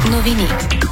Новини.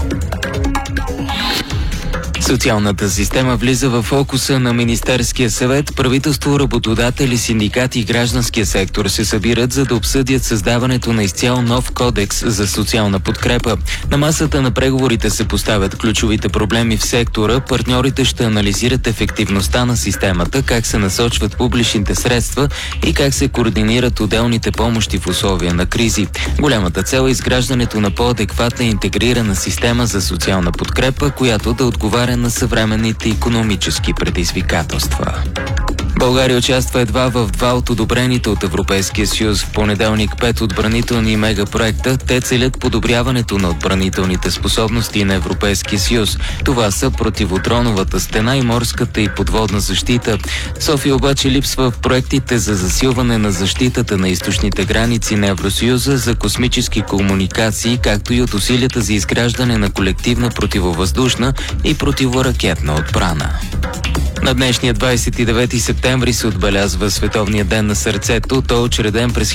Социалната система влиза в фокуса на Министерския съвет. Правителство, работодатели, синдикати и гражданския сектор се събират, за да обсъдят създаването на изцяло нов кодекс за социална подкрепа. На масата на преговорите се поставят ключовите проблеми в сектора. Партньорите ще анализират ефективността на системата, как се насочват публичните средства и как се координират отделните помощи в условия на кризи. Голямата цел е изграждането на по-адекватна и интегрирана система за социална подкрепа, която да отговаря на съвременните икономически предизвикателства. България участва едва в два от одобрените от Европейския съюз. В понеделник 5 отбранителни мегапроекта. Те целят подобряването на отбранителните способности на Европейския съюз. Това са противодроновата стена и морската и подводна защита. София обаче липсва в проектите за засилване на защитата на източните граници на Евросъюза, за космически комуникации, както и от усилията за изграждане на колективна противовъздушна и противоракетна отбрана. На днешния 29 септември се отбелязва Световния ден на сърцето. Той е учреден през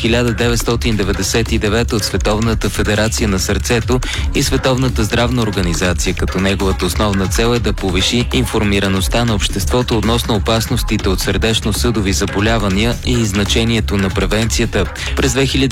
1999 от Световната федерация на сърцето и Световната здравна организация, като неговата основна цел е да повиши информираността на обществото относно опасностите от сърдечно-съдови заболявания и значението на превенцията. През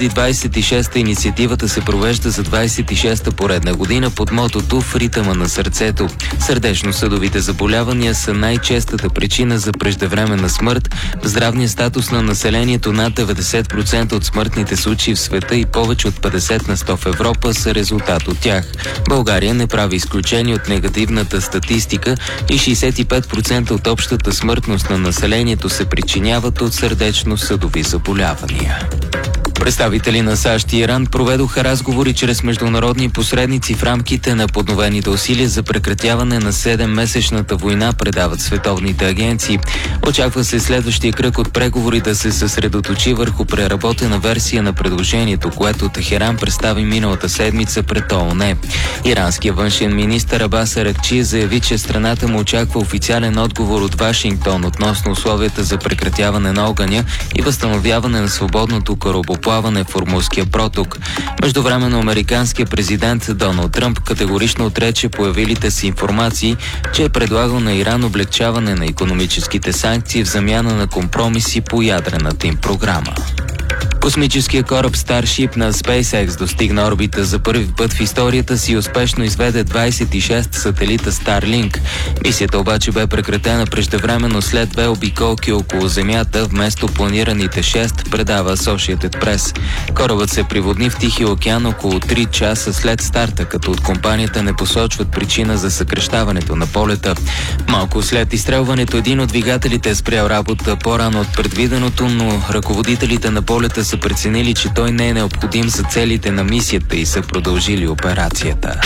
2026 инициативата се провежда за 26-та поредна година под мотото "В ритъма на сърцето". Сърдечно-съдовите заболявания са най-честата причина за преждевременна смърт. В здравния статус на населението над 90% от смъртните случаи в света и повече от 50 на 100 в Европа са резултат от тях. България не прави изключение от негативната статистика и 65% от общата смъртност на населението се причиняват от сърдечно-съдови заболявания. Представители на САЩ и Иран проведоха разговори чрез международни посредници в рамките на подновените усилия за прекратяване на 7-месечната война, предават световните агенции. Очаква се следващия кръг от преговори да се съсредоточи върху преработена версия на предложението, което Техеран представи миналата седмица пред ООН. Иранският външен министър Абас Аракчи заяви, че страната му очаква официален отговор от Вашингтон относно условията за прекратяване на огъня и възстановяване на свободното корабоплаване в Ормузския проток. Междувременно американският президент Доналд Тръмп категорично отрече появилите се информации, че е предлагал на Иран облегчаване на икономическите санкции в замяна на компромиси по ядрената им програма. Космическият кораб Starship на SpaceX достигна орбита за първи път в историята си и успешно изведе 26 сателита Starlink. Мисията обаче бе прекратена преждевременно след 2 обиколки около Земята вместо планираните 6, предава Associated Press. Корабът се приводни в Тихия океан около 3 часа след старта, като от компанията не посочват причина за съкращаването на полета. Малко след изстрелването един от двигателите е спрял работа по-рано от предвиденото, но ръководителите на полета са преценили, че той не е необходим за целите на мисията и са продължили операцията.